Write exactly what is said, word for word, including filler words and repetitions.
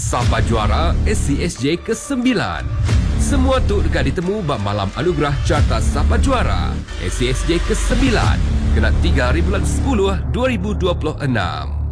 Sapa Juara S C S J kesembilan. Semua tu dekat ditemu bab malam anugerah Carta Sapa Juara S C S J kesembilan. Kena tiga hari bulan sepuluh dua ribu dua puluh enam.